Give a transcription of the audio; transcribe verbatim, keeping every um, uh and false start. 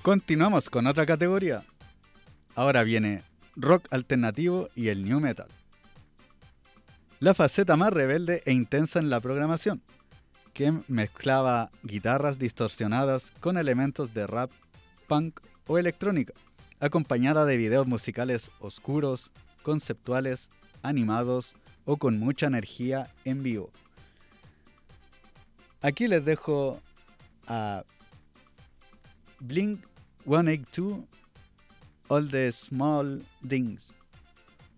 Continuamos con otra categoría. Ahora viene rock alternativo y el new metal. La faceta más rebelde e intensa en la programación, que mezclaba guitarras distorsionadas con elementos de rap, punk o electrónica, acompañada de videos musicales oscuros, conceptuales, animados o con mucha energía en vivo. Aquí les dejo a Blink ciento ochenta y dos, All the Small Things.